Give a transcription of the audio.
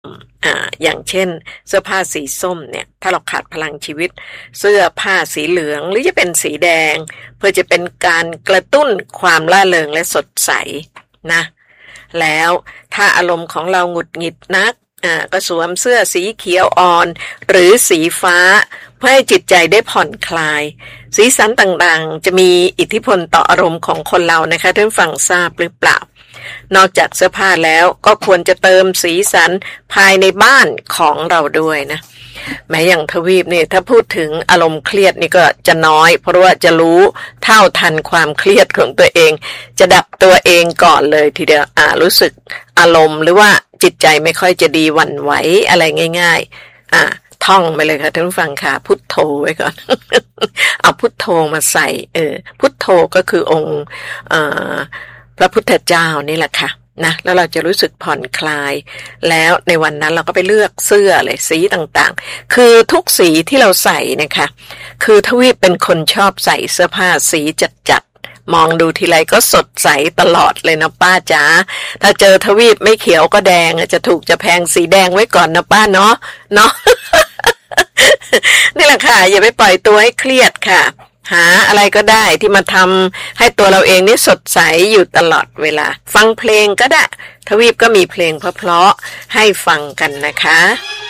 อย่างเช่นเสื้อผ้าสีส้มเนี่ยถ้าเราขาดพลังชีวิตเสื้อผ้าสีเหลืองหรือจะเป็นสีแดงเพื่อจะเป็นการกระตุ้นความร่าเริงและสดใสนะแล้วถ้าอารมณ์ของเราหงุดหงิดนักก็สวมเสื้อสีเขียวอ่อนหรือสีฟ้าเพื่อให้จิตใจได้ผ่อนคลายสีสันต่างๆจะมีอิทธิพลต่ออารมณ์ของคนเรานะคะท่านฟังทราบหรือเปล่านอกจากเสื้อผ้าแล้วก็ควรจะเติมสีสันภายในบ้านของเราด้วยนะแม้อย่างทวีปนี่ถ้าพูดถึงอารมณ์เครียดนี่ก็จะน้อยเพราะว่าจะรู้เท่าทันความเครียดของตัวเองจะดับตัวเองก่อนเลยทีเดียวรู้สึกอารมณ์หรือว่าจิตใจไม่ค่อยจะดีหวั่นไหวอะไรง่ายๆท่องไปเลยค่ะท่านผู้ฟังค่ะพุทโธไว้ก่อน เอาพุทโธมาใส่พุทโธก็คือองค์พระพุทธเจ้านี่แหละค่ะนะแล้วเราจะรู้สึกผ่อนคลายแล้วในวันนั้นเราก็ไปเลือกเสื้อเลยสีต่างๆคือทุกสีที่เราใส่นะคะคือทวีปเป็นคนชอบใส่เสื้อผ้าสีจัดๆมองดูทีไรก็สดใสตลอดเลยนะป้าจ๋าถ้าเจอทวีปไม่เขียวก็แดงจะถูกจะแพงสีแดงไว้ก่อนนะป้าเนาะ นี่แหละค่ะอย่าไปปล่อยตัวให้เครียดค่ะหาอะไรก็ได้ที่มาทำให้ตัวเราเองนี่สดใสอยู่ตลอดเวลาฟังเพลงก็ได้ทวีปก็มีเพลงเพราะๆให้ฟังกันนะคะ